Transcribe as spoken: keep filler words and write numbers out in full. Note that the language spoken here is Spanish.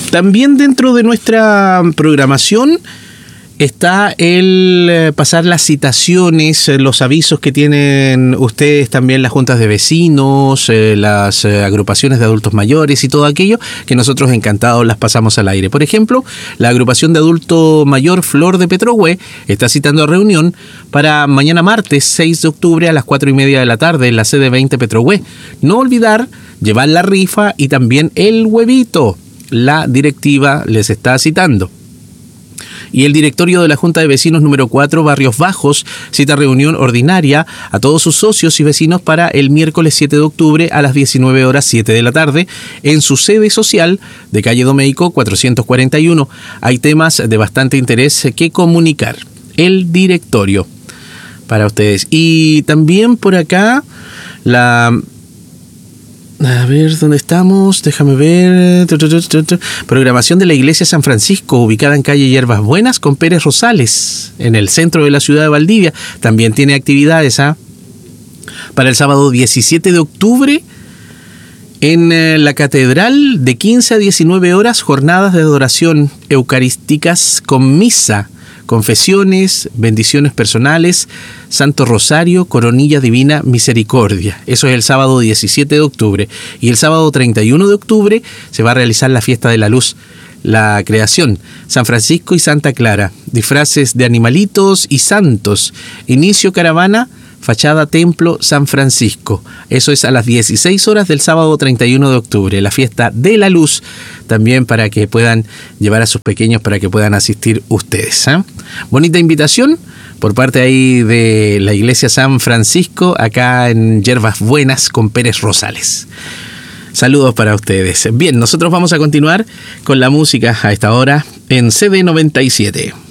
También dentro de nuestra programación está el pasar las citaciones, los avisos que tienen ustedes también, las juntas de vecinos, eh, las eh, agrupaciones de adultos mayores y todo aquello que nosotros encantados las pasamos al aire. Por ejemplo, la agrupación de adulto mayor Flor de Petrohue está citando a reunión para mañana martes seis de octubre a las cuatro y media de la tarde en la sede veinte Petrohue. No olvidar llevar la rifa y también el huevito. La directiva les está citando. Y el directorio de la Junta de Vecinos número cuatro, Barrios Bajos, cita reunión ordinaria a todos sus socios y vecinos para el miércoles siete de octubre a las diecinueve horas siete de la tarde en su sede social de calle Domeico cuatrocientos cuarenta y uno. Hay temas de bastante interés que comunicar. El directorio para ustedes. Y también por acá la... A ver, ¿dónde estamos? Déjame ver. Programación de la Iglesia San Francisco, ubicada en calle Hierbas Buenas con Pérez Rosales, en el centro de la ciudad de Valdivia. También tiene actividades, ¿ah? Para el sábado diecisiete de octubre, en eh, la catedral, de quince a diecinueve horas, jornadas de adoración eucarísticas con misa, confesiones, bendiciones personales, Santo Rosario, Coronilla Divina Misericordia. Eso es el sábado diecisiete de octubre. Y el sábado treinta y uno de octubre se va a realizar la Fiesta de la Luz, la Creación, San Francisco y Santa Clara. Disfraces de animalitos y santos. Inicio caravana, fachada Templo San Francisco. Eso es a las dieciséis horas del sábado treinta y uno de octubre. La Fiesta de la Luz, también para que puedan llevar a sus pequeños, para que puedan asistir ustedes, ¿eh? Bonita invitación por parte ahí de la Iglesia San Francisco, acá en Hierbas Buenas con Pérez Rosales. Saludos para ustedes. Bien, nosotros vamos a continuar con la música a esta hora en C D noventa y siete.